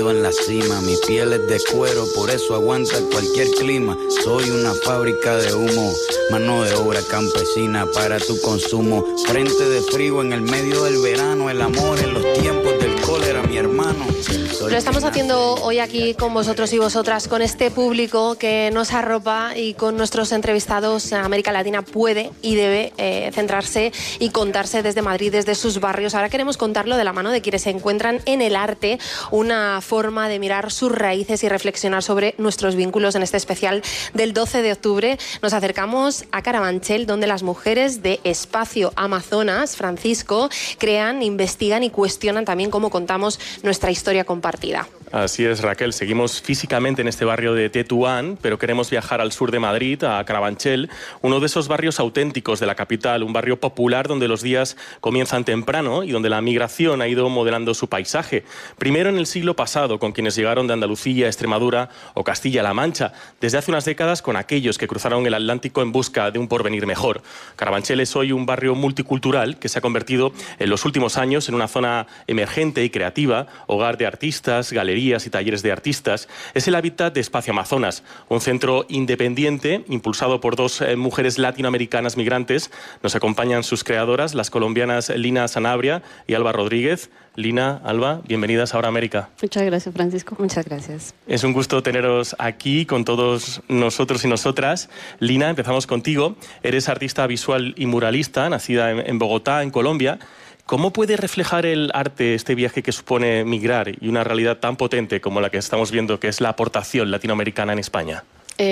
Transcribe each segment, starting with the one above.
En la cima, mi piel es de cuero, por eso aguanta cualquier clima. Soy una fábrica de humo, mano de obra campesina para tu consumo. Frente de frío en el medio del verano, el amor en los tiempos del cólera, mi hermano. Lo estamos haciendo hoy aquí con vosotros y vosotras, con este público que nos arropa y con nuestros entrevistados. América Latina puede y debe centrarse y contarse desde Madrid, desde sus barrios. Ahora queremos contarlo de la mano de quienes se encuentran en el arte, una forma de mirar sus raíces y reflexionar sobre nuestros vínculos. En este especial del 12 de octubre nos acercamos a Carabanchel, donde las mujeres de Espacio Amazonas, Francisco, crean, investigan y cuestionan también cómo contamos nuestra historia compartida. Así es, Raquel. Seguimos físicamente en este barrio de Tetuán, pero queremos viajar al sur de Madrid, a Carabanchel, uno de esos barrios auténticos de la capital, un barrio popular donde los días comienzan temprano y donde la migración ha ido modelando su paisaje. Primero en el siglo pasado, con quienes llegaron de Andalucía, Extremadura o Castilla-La Mancha. Desde hace unas décadas, con aquellos que cruzaron el Atlántico en busca de un porvenir mejor. Carabanchel es hoy un barrio multicultural que se ha convertido en los últimos años en una zona emergente y creativa, hogar de artistas, galerías y talleres de artistas. Es el hábitat de Espacio Amazonas, un centro independiente impulsado por dos mujeres latinoamericanas migrantes. Nos acompañan sus creadoras, las colombianas Lina Sanabria y Alba Rodríguez. Lina, Alba, bienvenidas a Ahora América. Muchas gracias, Francisco. Muchas gracias. Es un gusto teneros aquí con todos nosotros y nosotras. Lina, empezamos contigo. Eres artista visual y muralista, nacida en Bogotá, en Colombia. ¿Cómo puede reflejar el arte este viaje que supone migrar y una realidad tan potente como la que estamos viendo, que es la aportación latinoamericana en España?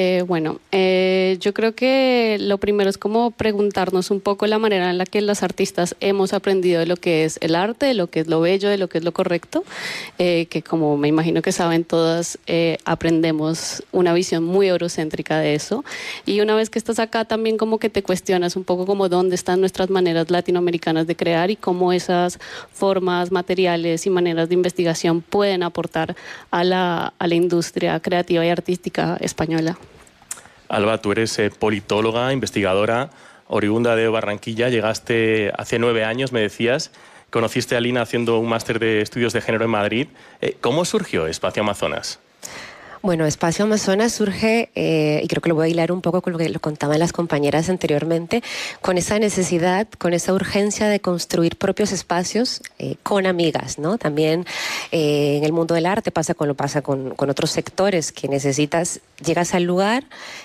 Yo creo que lo primero es como preguntarnos un poco la manera en la que los artistas hemos aprendido de lo que es el arte, de lo que es lo bello, de lo que es lo correcto, que como me imagino que saben todas, aprendemos una visión muy eurocéntrica de eso. Y una vez que estás acá también como que te cuestionas un poco como dónde están nuestras maneras latinoamericanas de crear y cómo esas formas materiales y maneras de investigación pueden aportar a la industria creativa y artística española. Alba, tú eres politóloga, investigadora, oriunda de Barranquilla. Llegaste hace 9 años, me decías. Conociste a Lina haciendo un máster de estudios de género en Madrid. ¿Cómo surgió Espacio Amazonas? Bueno, Espacio Amazonas surge, y creo que lo voy a hilar un poco con lo que lo contaban las compañeras anteriormente, con esa necesidad, con esa urgencia de construir propios espacios con amigas, ¿no? También en el mundo del arte pasa con otros sectores que llegas al lugar,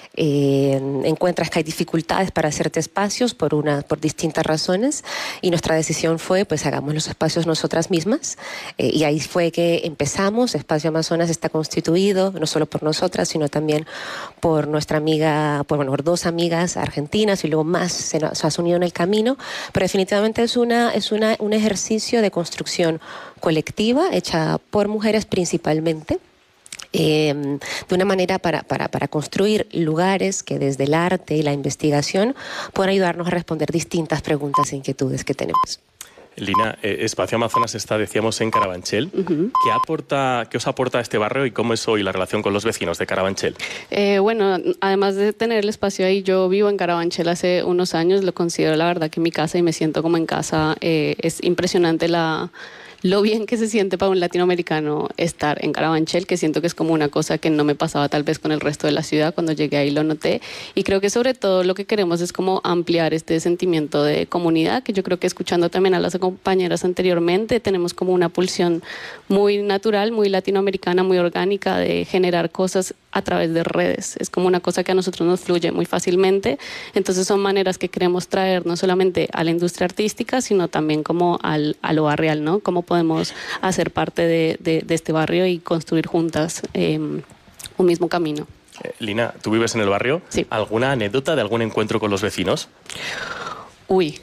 encuentras que hay dificultades para hacerte espacios por distintas razones, y nuestra decisión fue, pues hagamos los espacios nosotras mismas, y ahí fue que empezamos. Espacio Amazonas está constituido no solo por nosotras, sino también por nuestra amiga, por dos amigas argentinas, y luego más se ha unido en el camino, pero definitivamente es un ejercicio de construcción colectiva hecha por mujeres principalmente, de una manera para construir lugares que desde el arte y la investigación puedan ayudarnos a responder distintas preguntas e inquietudes que tenemos. Lina, Espacio Amazonas está, decíamos, en Carabanchel. ¿Qué os aporta este barrio y cómo es hoy la relación con los vecinos de Carabanchel? Bueno, además de tener el espacio ahí, yo vivo en Carabanchel hace unos años, lo considero la verdad que mi casa y me siento como en casa. Es impresionante lo bien que se siente para un latinoamericano estar en Carabanchel, que siento que es como una cosa que no me pasaba tal vez con el resto de la ciudad. Cuando llegué ahí lo noté, y creo que sobre todo lo que queremos es como ampliar este sentimiento de comunidad, que yo creo que escuchando también a las compañeras anteriormente, tenemos como una pulsión muy natural, muy latinoamericana, muy orgánica de generar cosas a través de redes. Es como una cosa que a nosotros nos fluye muy fácilmente. Entonces son maneras que queremos traer no solamente a la industria artística, sino también como a lo barrial, ¿no? Cómo podemos hacer parte de este barrio y construir juntas un mismo camino. Lina, ¿tú vives en el barrio? Sí. ¿Alguna anécdota de algún encuentro con los vecinos? Uy.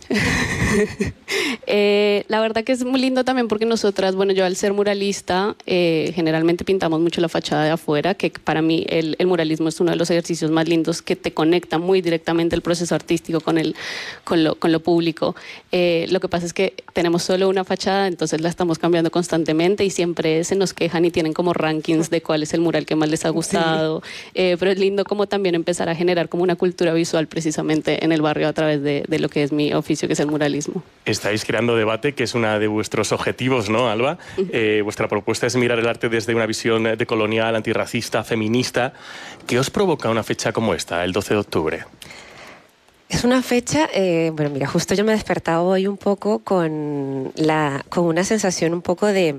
La verdad que es muy lindo también porque nosotras, bueno, yo al ser muralista, generalmente pintamos mucho la fachada de afuera, que para mí el muralismo es uno de los ejercicios más lindos que te conecta muy directamente el proceso artístico con lo público. Lo que pasa es que tenemos solo una fachada, entonces la estamos cambiando constantemente y siempre se nos quejan y tienen como rankings de cuál es el mural que más les ha gustado. Sí. Pero es lindo como también empezar a generar como una cultura visual precisamente en el barrio a través de lo que es mi oficio, que es el muralismo. Estáis creando Creando Debate, que es uno de vuestros objetivos, ¿no, Alba? Vuestra propuesta es mirar el arte desde una visión decolonial, antirracista, feminista. ¿Qué os provoca una fecha como esta, el 12 de octubre? Es una fecha, bueno, mira, justo yo me he despertado hoy un poco con una sensación un poco de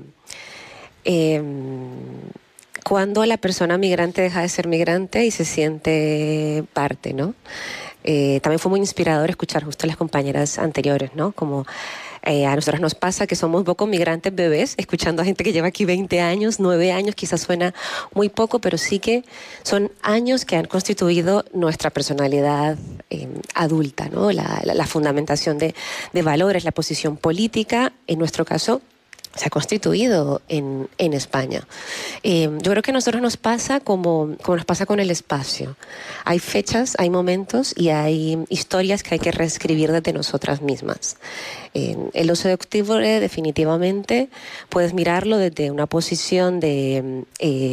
cuando la persona migrante deja de ser migrante y se siente parte, ¿no? También fue muy inspirador escuchar justo a las compañeras anteriores, ¿no? Como a nosotros nos pasa que somos un poco migrantes bebés, escuchando a gente que lleva aquí 20 años, 9 años, quizás suena muy poco, pero sí que son años que han constituido nuestra personalidad adulta, ¿no? La fundamentación de valores, la posición política, en nuestro caso, se ha constituido en España. Yo creo que a nosotros nos pasa como nos pasa con el espacio. Hay fechas, hay momentos y hay historias que hay que reescribir desde nosotras mismas. El 12 de octubre definitivamente puedes mirarlo desde una posición de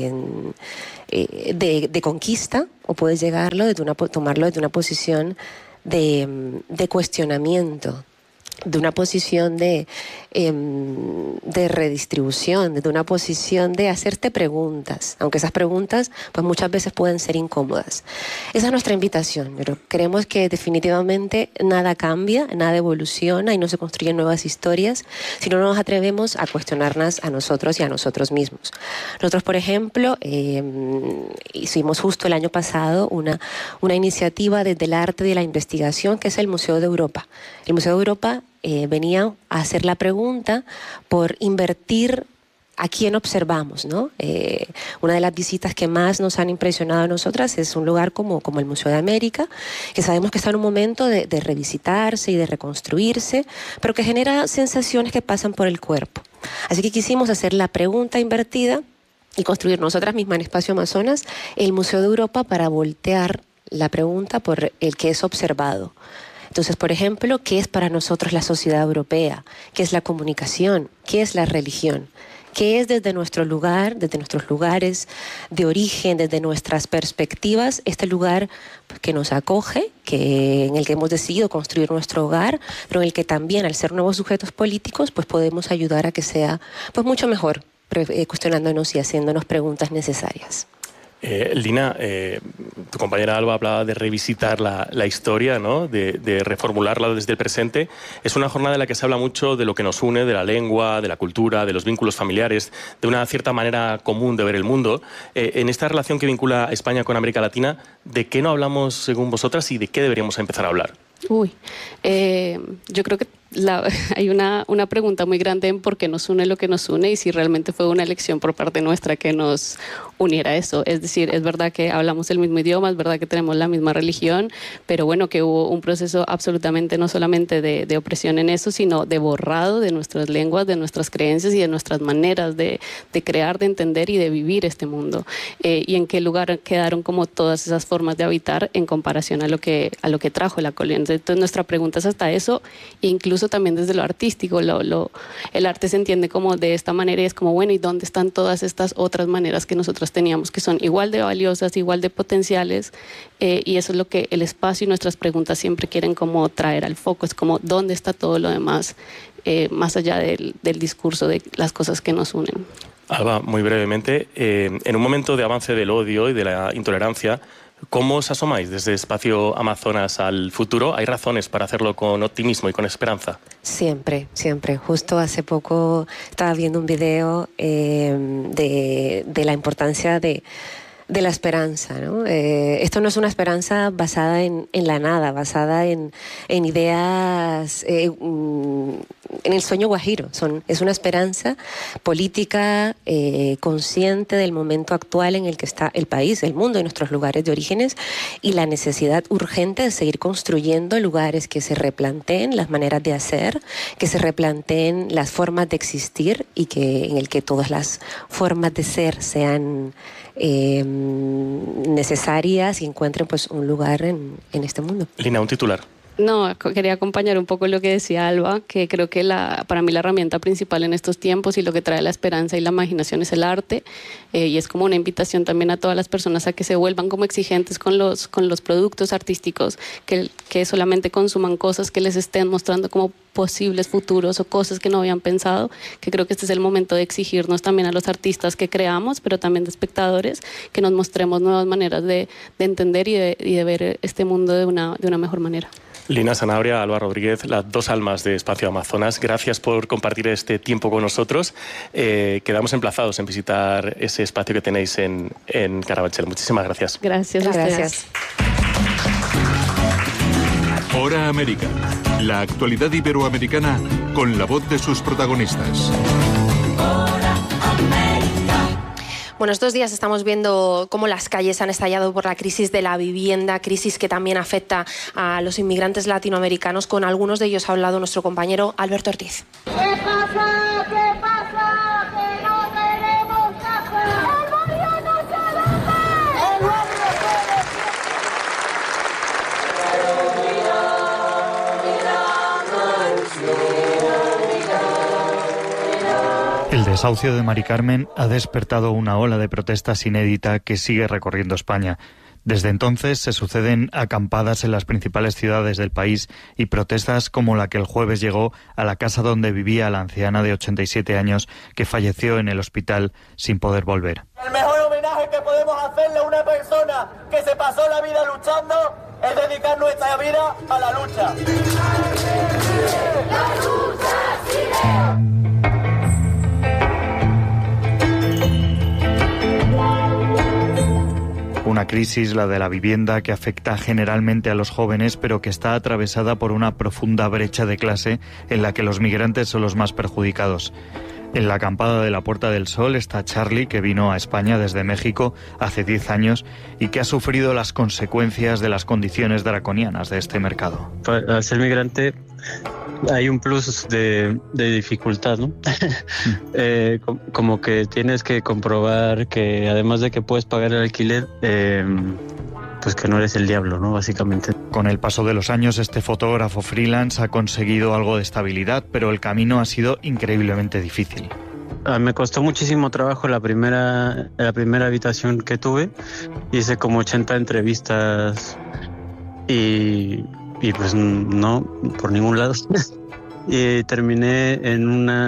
conquista o puedes tomarlo desde una posición de cuestionamiento, de una posición de redistribución, de una posición de hacerte preguntas, aunque esas preguntas pues muchas veces pueden ser incómodas. Esa es nuestra invitación, pero creemos que definitivamente nada cambia, nada evoluciona y no se construyen nuevas historias si no nos atrevemos a cuestionarnos a nosotros y a nosotros mismos. Nosotros, por ejemplo, hicimos justo el año pasado una iniciativa desde el arte de la investigación, que es el Museo de Europa. El Museo de Europa venía a hacer la pregunta por invertir a quién observamos, ¿no? Una de las visitas que más nos han impresionado a nosotras es un lugar como el Museo de América, que sabemos que está en un momento de revisitarse y de reconstruirse, pero que genera sensaciones que pasan por el cuerpo. Así que quisimos hacer la pregunta invertida y construir nosotras mismas en Espacio Amazonas el Museo de Europa para voltear la pregunta por el que es observado. Entonces, por ejemplo, ¿qué es para nosotros la sociedad europea? ¿Qué es la comunicación? ¿Qué es la religión? ¿Qué es desde nuestro lugar, desde nuestros lugares de origen, desde nuestras perspectivas, este lugar que nos acoge, en el que hemos decidido construir nuestro hogar, pero en el que también, al ser nuevos sujetos políticos, pues podemos ayudar a que sea pues mucho mejor, cuestionándonos y haciéndonos preguntas necesarias? Lina, tu compañera Alba hablaba de revisitar la historia, ¿no? de reformularla desde el presente. Es una jornada en la que se habla mucho de lo que nos une, de la lengua, de la cultura, de los vínculos familiares, de una cierta manera común de ver el mundo. En esta relación que vincula a España con América Latina, ¿de qué no hablamos según vosotras y de qué deberíamos empezar a hablar? Yo creo que hay una pregunta muy grande en por qué nos une lo que nos une y si realmente fue una elección por parte nuestra que nos uniera eso. Es decir, es verdad que hablamos el mismo idioma, es verdad que tenemos la misma religión, pero bueno, que hubo un proceso absolutamente no solamente de opresión en eso, sino de borrado de nuestras lenguas, de nuestras creencias y de nuestras maneras de crear, de entender y de vivir este mundo. Y en qué lugar quedaron como todas esas formas de habitar en comparación a lo que trajo la colonización. Entonces nuestra pregunta es hasta eso, e incluso también desde lo artístico. El arte se entiende como de esta manera y es como, bueno, ¿y dónde están todas estas otras maneras que nosotros teníamos, que son igual de valiosas, igual de potenciales? Y eso es lo que el espacio y nuestras preguntas siempre quieren como traer al foco. Es como, ¿dónde está todo lo demás, más allá del discurso de las cosas que nos unen? Alba, muy brevemente, en un momento de avance del odio y de la intolerancia, ¿cómo os asomáis desde Espacio Amazonas al futuro? ¿Hay razones para hacerlo con optimismo y con esperanza? Siempre, siempre. Justo hace poco estaba viendo un video de la importancia de la esperanza, ¿no? Esto no es una esperanza basada en la nada, basada en ideas, en el sueño guajiro. Es una esperanza política consciente del momento actual en el que está el país, el mundo y nuestros lugares de orígenes, y la necesidad urgente de seguir construyendo lugares que se replanteen las maneras de hacer, que se replanteen las formas de existir y en el que todas las formas de ser sean necesarias y encuentren pues un lugar en este mundo. Lina, un titular. No, quería acompañar un poco lo que decía Alba, que creo que para mí la herramienta principal en estos tiempos y lo que trae la esperanza y la imaginación es el arte, y es como una invitación también a todas las personas a que se vuelvan como exigentes con los productos artísticos, que solamente consuman cosas que les estén mostrando como posibles futuros o cosas que no habían pensado, que creo que este es el momento de exigirnos también a los artistas que creamos, pero también de espectadores, que nos mostremos nuevas maneras de entender y de ver este mundo de una mejor manera. Lina Sanabria, Alba Rodríguez, las dos almas de Espacio Amazonas, gracias por compartir este tiempo con nosotros. Quedamos emplazados en visitar ese espacio que tenéis en Carabanchel. Muchísimas gracias. Gracias. Gracias. Hora América. La actualidad iberoamericana con la voz de sus protagonistas. Bueno, estos días estamos viendo cómo las calles han estallado por la crisis de la vivienda, crisis que también afecta a los inmigrantes latinoamericanos. Con algunos de ellos ha hablado nuestro compañero Alberto Ortiz. ¿Qué pasa? ¿Qué pasa? ¡Que no tenemos casa! ¡El barrio no se vende! ¡El barrio El desahucio de Mari Carmen ha despertado una ola de protestas inédita que sigue recorriendo España. Desde entonces se suceden acampadas en las principales ciudades del país y protestas como la que el jueves llegó a la casa donde vivía la anciana de 87 años que falleció en el hospital sin poder volver. El mejor homenaje que podemos hacerle a una persona que se pasó la vida luchando es dedicar nuestra vida a la lucha. ¡La lucha sigue! Una crisis, la de la vivienda, que afecta generalmente a los jóvenes, pero que está atravesada por una profunda brecha de clase en la que los migrantes son los más perjudicados. En la acampada de la Puerta del Sol está Charlie, que vino a España desde México hace 10 años y que ha sufrido las consecuencias de las condiciones draconianas de este mercado. Al ser migrante hay un plus de dificultad, ¿no? Como que tienes que comprobar que además de que puedes pagar el alquiler, pues que no eres el diablo, ¿no? Básicamente. Con el paso de los años, este fotógrafo freelance ha conseguido algo de estabilidad, pero el camino ha sido increíblemente difícil. Me costó muchísimo trabajo la primera habitación que tuve. Hice como 80 entrevistas y pues no, por ningún lado. Y terminé en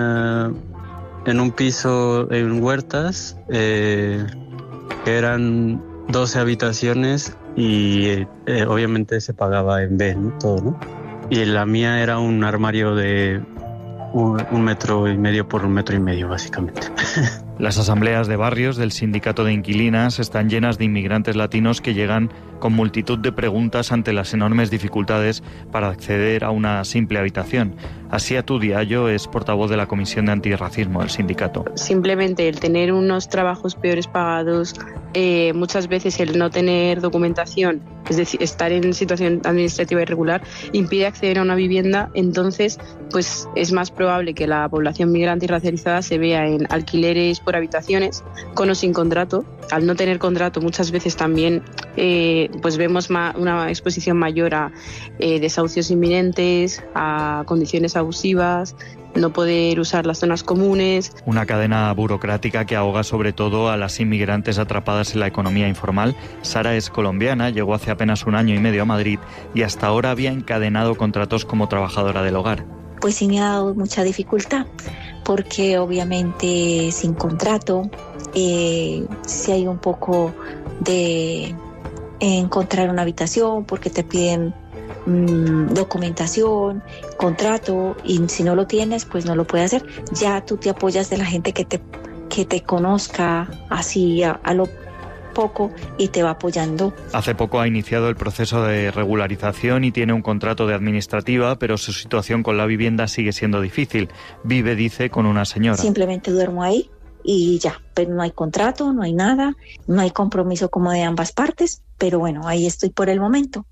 un piso en Huertas, que eran 12 habitaciones y obviamente se pagaba en B, ¿no? Todo, ¿no? Y la mía era un armario de 1,5 metros por 1,5 metros, básicamente. Las asambleas de barrios del sindicato de inquilinas están llenas de inmigrantes latinos que llegan con multitud de preguntas ante las enormes dificultades para acceder a una simple habitación. Asiatu Diallo es portavoz de la Comisión de Antirracismo del sindicato. Simplemente el tener unos trabajos peores pagados, muchas veces el no tener documentación, es decir, estar en situación administrativa irregular, impide acceder a una vivienda. Entonces, pues es más probable que la población migrante y racializada se vea en alquileres por habitaciones, con o sin contrato. Al no tener contrato, muchas veces también pues vemos una exposición mayor a desahucios inminentes, a condiciones abusivas, no poder usar las zonas comunes. Una cadena burocrática que ahoga sobre todo a las inmigrantes atrapadas en la economía informal. Sara es colombiana, llegó hace apenas 1 año y medio a Madrid y hasta ahora había encadenado contratos como trabajadora del hogar. Pues sí me ha dado mucha dificultad, porque obviamente sin contrato, sí hay un poco de encontrar una habitación, porque te piden documentación, contrato, y si no lo tienes, pues no lo puedes hacer. Ya tú te apoyas de la gente que te conozca así a lo poco y te va apoyando. Hace poco ha iniciado el proceso de regularización y tiene un contrato de administrativa, pero su situación con la vivienda sigue siendo difícil. Vive, dice, con una señora. Simplemente duermo ahí y ya, pero no hay contrato, no hay nada, no hay compromiso como de ambas partes, pero bueno, ahí estoy por el momento.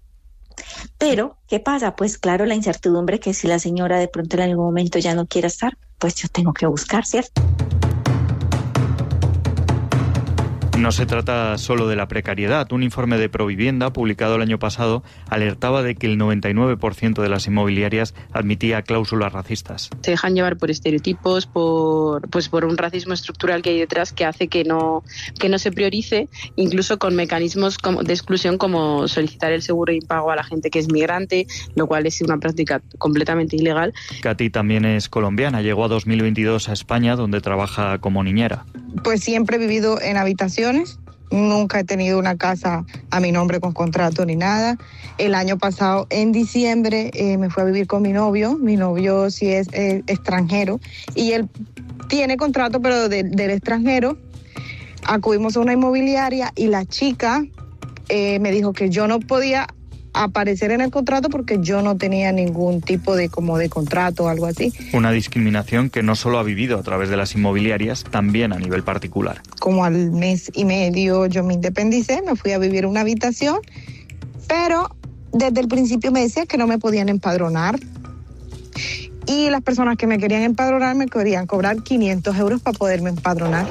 Pero, ¿qué pasa? Pues claro, la incertidumbre que si la señora de pronto en algún momento ya no quiera estar, pues yo tengo que buscar, ¿cierto? No se trata solo de la precariedad. Un informe de Provivienda, publicado el año pasado, alertaba de que el 99% de las inmobiliarias admitía cláusulas racistas. Se dejan llevar por estereotipos, por un racismo estructural que hay detrás que hace que no se priorice, incluso con mecanismos de exclusión como solicitar el seguro de impago a la gente que es migrante, lo cual es una práctica completamente ilegal. Katy también es colombiana, llegó a 2022 a España, donde trabaja como niñera. Pues siempre he vivido en habitaciones, nunca he tenido una casa a mi nombre con contrato ni nada. El año pasado, en diciembre, me fui a vivir con mi novio sí es extranjero y él tiene contrato pero del extranjero. Acudimos a una inmobiliaria y la chica me dijo que yo no podía aparecer en el contrato porque yo no tenía ningún tipo de contrato o algo así. Una discriminación que no solo ha vivido a través de las inmobiliarias, también a nivel particular. Como al mes y medio yo me independicé, me fui a vivir una habitación, pero desde el principio me decían que no me podían empadronar. Y las personas que me querían empadronar me querían cobrar 500 euros para poderme empadronar.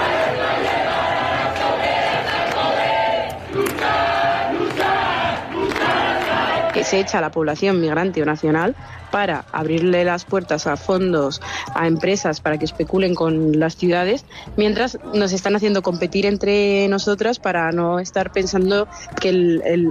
Que se echa a la población migrante o nacional para abrirle las puertas a fondos, a empresas para que especulen con las ciudades, mientras nos están haciendo competir entre nosotras para no estar pensando que el